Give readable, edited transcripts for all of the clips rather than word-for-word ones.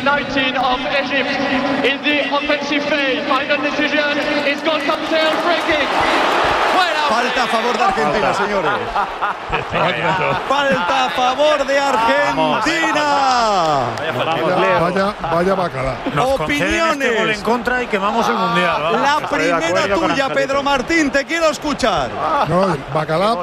19 of Egypt in the offensive phase. Final decision is going to Cancel, free kick. Falta a favor de Argentina, señores. Falta a favor de Argentina. Vaya bacala. Opiniones. Este gol en contra y quemamos el mundial. Vamos. La primera tuya, Pedro Martín, te quiero escuchar. No, bacala.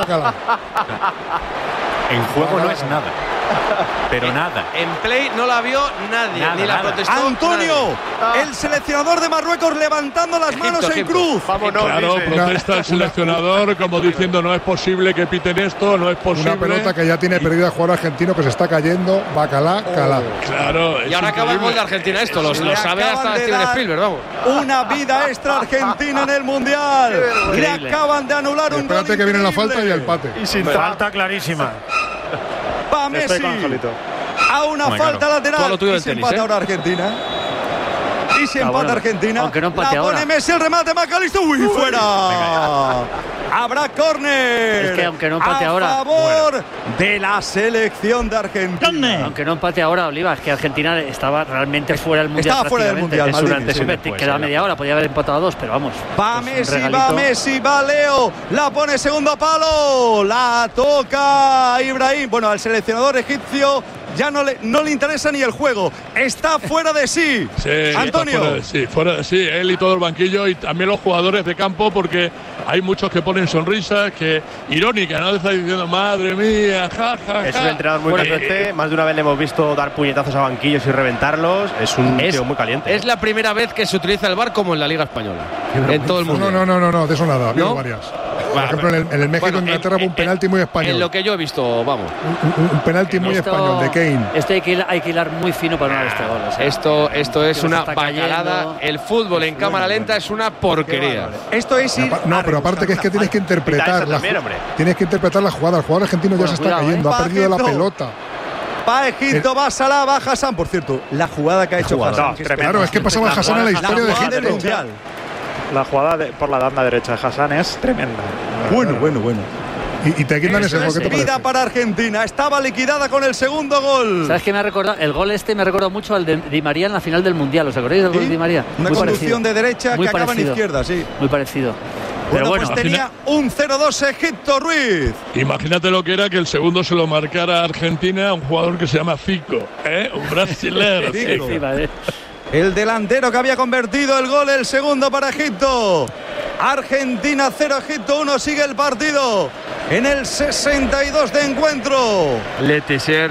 En juego no es nada. Pero nada. En play no la vio nadie, ni la protestó. Antonio, el seleccionador de Marruecos levantando las manos en cruz. Vámonos, claro, protesta el seleccionador como diciendo no es posible que piten esto, no es posible. Una pelota que ya tiene perdida el jugador argentino que se está cayendo, bacalá. Claro. Y ahora acaba el gol de Argentina esto, lo sabe hasta Steven Spielberg, vamos. Una vida extra Argentina en el Mundial. Le acaban de anular un gol. Espérate que viene la falta y el empate. Y sin falta clarísima. Va Messi a una falta lateral y se empata ahora Argentina. Y se empata Argentina. Aunque no empate la pone ahora. Messi, el remate, McAllister. ¡Uy, fuera! Habrá córner. Es que aunque no empate ahora. A favor de la selección de Argentina. Aunque no empate ahora, Oliva, es que Argentina estaba realmente fuera del Mundial. Estaba fuera del Mundial. Quedaba media hora, podía haber empatado a 2, pero vamos. Va Messi, va Leo. La pone segundo palo. La toca Ibrahim. Bueno, al seleccionador egipcio ya no le interesa ni el juego. Está fuera de sí. Sí, Antonio. Fuera de sí. Él y todo el banquillo y también los jugadores de campo, porque hay muchos que ponen sonrisas, que irónica, ¿no? Está diciendo, madre mía, ja. Es un entrenador muy caliente. Más de una vez le hemos visto dar puñetazos a banquillos y reventarlos. Es un tío muy caliente. Es la primera vez que se utiliza el VAR como en la Liga Española. En todo el mundo. No, de eso nada. Ha habido varias. Por ejemplo, en el México-Inglaterra hubo un penalti muy español. En lo que yo he visto, vamos. Un penalti muy español de Kane. Esto hay que hilar muy fino para no dar este gol. O sea, esto es una bacalada. El fútbol en cámara lenta es una porquería. Esto es ir. No, pero aparte que es que tienes que interpretar tienes que interpretar la jugada. El jugador argentino ya se está cayendo, ha perdido la pelota. Va Egipto, va Salah, va Hassan. Por cierto, la jugada que ha hecho Hassan. Claro, es que pasaba Hassan en la historia de Egipto. La jugada por la banda derecha de Hassan es tremenda. Bueno. Y te quitan ese gol. ¿Qué te vida parece? para Argentina. Estaba liquidada con el segundo gol. ¿Sabes qué me ha recordado? El gol me ha recordado mucho al de Di María en la final del Mundial. ¿Os acordáis del gol de Di María? Una conducción de derecha que acaba en izquierda, sí. Muy parecido. Bueno, pues tenía un 0-2 Egipto, Ruiz. Imagínate lo que era que el segundo se lo marcara a Argentina a un jugador que se llama Fico, un brasileño. El delantero que había convertido el gol, el segundo para Egipto. Argentina 0, Egipto 1, sigue el partido en el 62 de encuentro. Letessier.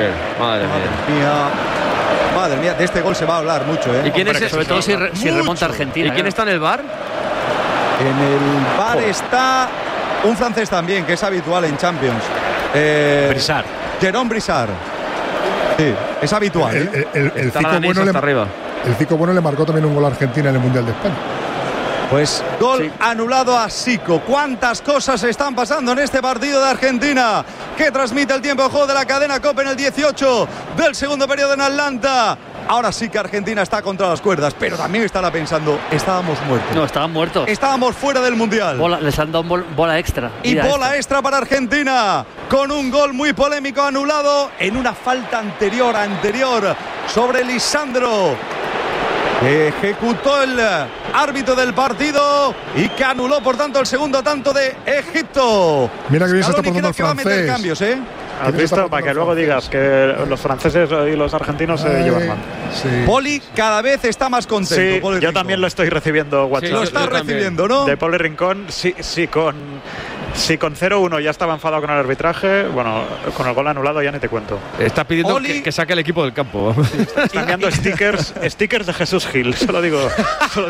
Madre mía, de este gol se va a hablar mucho, ¿eh? ¿Y quién es? Sobre todo si remonta Argentina. ¿Y quién está en el VAR? En el VAR está un francés también, que es habitual en Champions. Brissard. Jérôme Brissard. Sí, es habitual. El Fico Bueno le marcó también un gol a Argentina en el Mundial de España. Pues gol anulado a Zico. ¿Cuántas cosas están pasando en este partido de Argentina? Que transmite el tiempo de juego de la cadena COPE en el 18 del segundo periodo en Atlanta. Ahora sí que Argentina está contra las cuerdas, pero también estará pensando, estábamos muertos. No, estaban muertos. Estábamos fuera del Mundial. Les han dado bola extra. Y bola extra para Argentina, con un gol muy polémico anulado en una falta anterior sobre Lisandro. Ejecutó el árbitro del partido y que anuló por tanto el segundo tanto de Egipto. Mira que bien se está portando el que va a meter francés. Cambios, ¿Has visto? Para que luego digas que los franceses y los argentinos se llevan mal. Sí. Poli cada vez está más contento. Sí, Poli yo Rincón. también lo estoy recibiendo, WhatsApp. Lo estás recibiendo, ¿no? De Poli Rincón, sí, con 0-1 ya estaba enfadado con el arbitraje, bueno, con el gol anulado ya ni te cuento. Está pidiendo que saque el equipo del campo. Está enviando stickers de Jesús Gil, solo digo eso.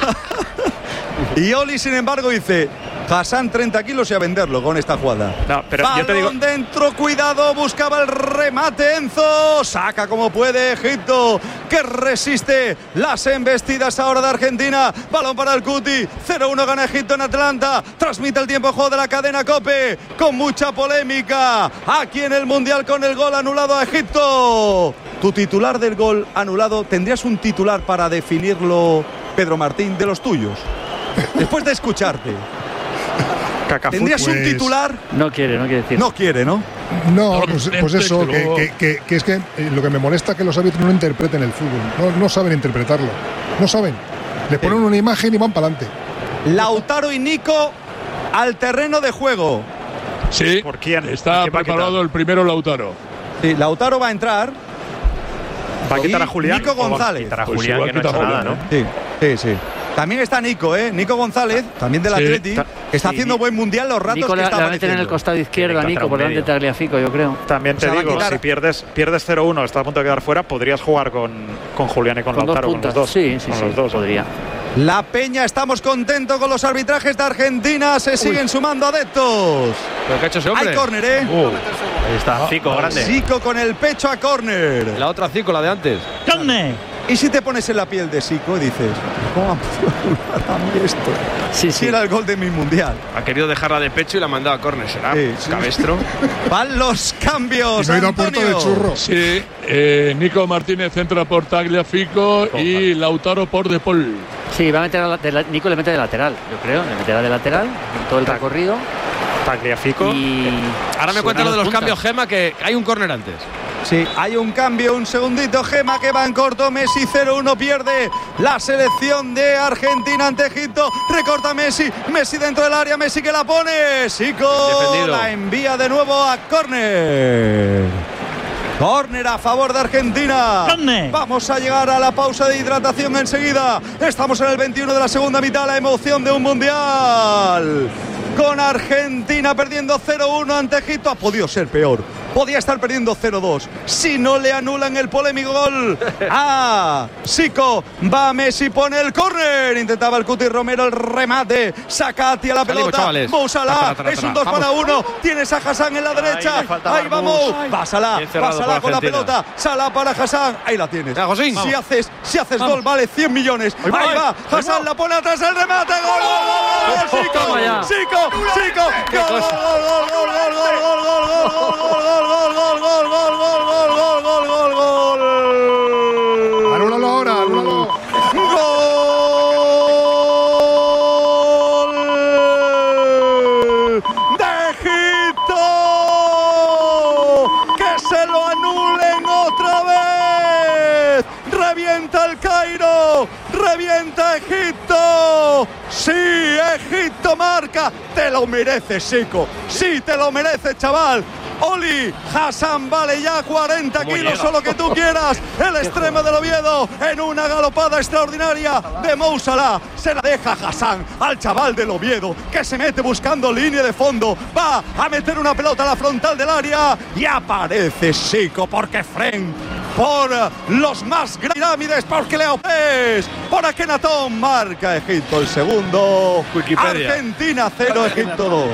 Y Oli, sin embargo, dice: Hassan 30 kilos y a venderlo con esta jugada. No, pero balón yo te digo, dentro, cuidado, buscaba el remate Enzo. Saca como puede Egipto, que resiste las embestidas ahora de Argentina. Balón para el Cuti. 0-1 gana Egipto en Atlanta. Transmite el tiempo de juego de la cadena COPE con mucha polémica aquí en el Mundial con el gol anulado a Egipto. Tu titular del gol anulado, ¿tendrías un titular para definirlo, Pedro Martín, de los tuyos? Después de escucharte. ¿Tendrías un titular? No quiere decir. No quiere, ¿no? No, pues eso, que es que lo que me molesta es que los árbitros no interpreten el fútbol. No saben interpretarlo. No saben. Le ponen una imagen y van para adelante. Lautaro y Nico al terreno de juego. Sí, ¿por quién? Está preparado el primero Lautaro. Sí, Lautaro va a entrar. ¿Va a quitar a Julián? Nico González. Quitar a Julián, que no ha hecho nada, ¿no? Sí. También está Nico, Nico González, también del Atleti. Está haciendo buen mundial los ratos Nico que está apareciendo. En el costado izquierdo a Nico, por delante de Tagliafico, yo creo. También te digo, si pierdes 0-1, está a punto de quedar fuera, podrías jugar con Julián y con Lautaro, con los dos. Sí, los dos podría. La Peña, estamos contentos con los arbitrajes de Argentina. Se siguen sumando adeptos. ¿Pero qué ha hecho ese hombre? Hay córner, Ahí está, Zico, grande. Zico con el pecho a córner. La otra Zico, la de antes. ¡Córner! ¿Y si te pones en la piel de Zico y dices, ¿cómo ha podido a mí esto? Si era el gol de mi mundial. Ha querido dejarla de pecho y la ha mandado a córner, ¿será? Cabestro. Van los cambios. Y no ha ido a puerto de churro. Sí, Nico Martínez entra por Tagliafico y Lautaro por De Paul. Sí, va a meter Nico le mete de lateral, yo creo. Le meterá de lateral en todo el recorrido. Tagliafico. Y ahora me cuenta lo de los cambios, Gemma, que hay un córner antes. Sí, hay un cambio, un segundito, Gema, que va en corto. Messi 0-1, pierde la selección de Argentina ante Egipto. Recorta Messi dentro del área, Messi que la pone. Zico la envía de nuevo a córner. Córner a favor de Argentina. Vamos a llegar a la pausa de hidratación enseguida. Estamos en el 21 de la segunda mitad, la emoción de un mundial. Con Argentina perdiendo 0-1 ante Egipto. Ha podido ser peor. Podía estar perdiendo 0-2 si no le anulan el polémico gol. Zico, va Messi, pone el córner. Intentaba el Cuti Romero el remate. Saca hacia la pelota. Mo Salah, es un 2-1. Tienes a Hassan en la derecha. Ahí vamos. Va Salah con la pelota. Salah para Hassan. Ahí la tienes. Si haces gol, vale 100 millones. Ahí va. Hassan la pone atrás el remate. Gol. Zico. Gol. Anúlalo ahora, anúlalo. Gol de Egipto. Que se lo anulen otra vez. Revienta el Cairo. Revienta Egipto. Sí, Egipto marca. Te lo mereces, Zico. Sí, te lo mereces, chaval. Oli, Hassan vale ya 40 kilos o lo que tú quieras. El extremo del Oviedo en una galopada extraordinaria de Mo Salah. Se la deja Hassan al chaval del Oviedo, que se mete buscando línea de fondo. Va a meter una pelota a la frontal del área y aparece Zico porque Fren por los más pirámides, porque Leopés, por Akenatón marca Egipto el segundo. Wikipedia. Argentina 0, Egipto 2.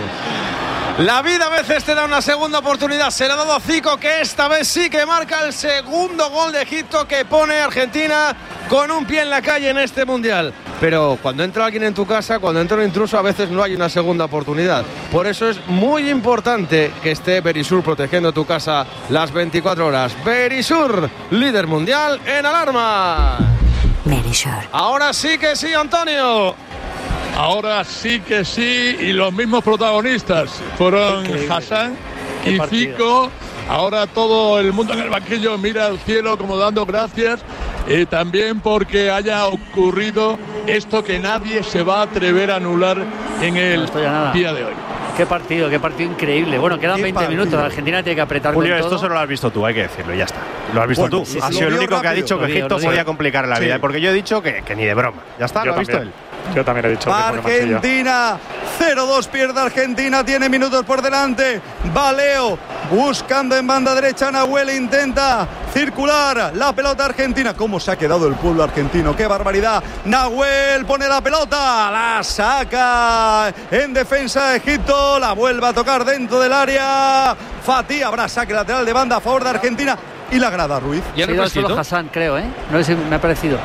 La vida a veces te da una segunda oportunidad. Se le ha dado a Zico, que esta vez sí que marca el segundo gol de Egipto, que pone a Argentina con un pie en la calle en este mundial. Pero cuando entra alguien en tu casa, cuando entra un intruso, a veces no hay una segunda oportunidad. Por eso es muy importante que esté Verisur protegiendo tu casa las 24 horas. Verisur, líder mundial en alarma. Verisur. Ahora sí que sí, Antonio. Ahora sí que sí, y los mismos protagonistas fueron Hassan y Zico. Ahora todo el mundo en el banquillo mira al cielo como dando gracias, también porque haya ocurrido esto que nadie se va a atrever a anular en el día de hoy. Qué partido increíble. Bueno, quedan 20 minutos. Argentina tiene que apretar Julio, con todo. Esto solo lo has visto tú, hay que decirlo, ya está. Lo has visto tú. Sí, has sido el único que ha dicho que Egipto podía complicar la vida. Porque yo he dicho que ni de broma. Ya está, lo ha visto él. Yo también he dicho. Argentina 0-2, pierde Argentina, tiene minutos por delante. Va Leo buscando en banda derecha. Nahuel intenta circular la pelota argentina. ¿Cómo se ha quedado el pueblo argentino? ¡Qué barbaridad! Nahuel pone la pelota, la saca en defensa de Egipto, la vuelve a tocar dentro del área. Fatih, habrá saque lateral de banda a favor de Argentina y la grada Ruiz. ¿Y el solo Hassan, creo, No sé si me ha parecido.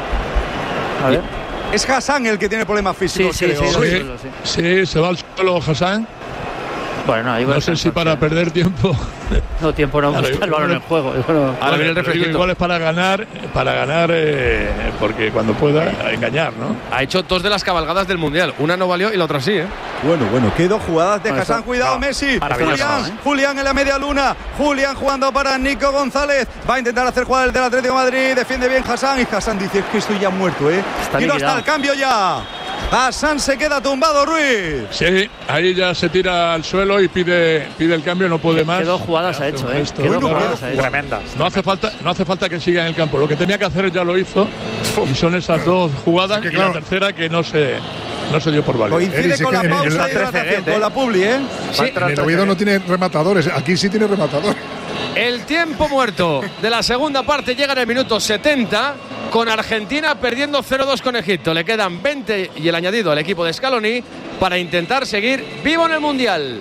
A ver. Es Hassan el que tiene problemas físicos. Sí, se va al suelo Hassan. Bueno, no sé si para perder tiempo. No, tiempo no, Claro, está el balón en juego. Ahora viene el refresquito. Igual es para ganar, porque cuando pueda engañar, ¿no? Ha hecho 2 de las cabalgadas del Mundial. Una no valió y la otra sí, ¿eh? Bueno, qué 2 jugadas de Hassan. Cuidado, Messi. Julián en la media luna. Julián jugando para Nico González. Va a intentar hacer jugar el del Atlético de Madrid. Defiende bien Hassan. Y Hassan dice que estoy ya muerto, ¿eh? Quiero hasta el cambio ya. Hassan se queda tumbado, Ruiz. Sí, ahí ya se tira al suelo y pide el cambio, no puede más. Qué 2 jugadas ha hecho, ¿eh? Tremendas. No hace falta que siga en el campo. Lo que tenía que hacer ya lo hizo. Y son esas 2 jugadas y la tercera que no se dio por válida. Coincide con la pausa de hidratación, con la publi, ¿eh? Sí. En el Oviedo no tiene rematadores, aquí sí tiene rematadores. El tiempo muerto de la segunda parte llega en el minuto 70 con Argentina perdiendo 0-2 con Egipto. Le quedan 20 y el añadido al equipo de Scaloni para intentar seguir vivo en el Mundial.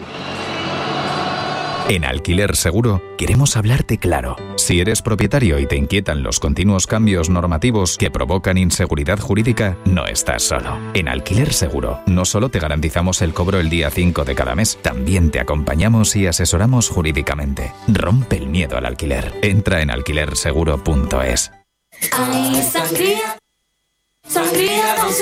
En Alquiler Seguro queremos hablarte claro. Si eres propietario y te inquietan los continuos cambios normativos que provocan inseguridad jurídica, no estás solo. En Alquiler Seguro no solo te garantizamos el cobro el día 5 de cada mes, también te acompañamos y asesoramos jurídicamente. Rompe el miedo al alquiler. Entra en alquilerseguro.es. Ay, sangría, sangría,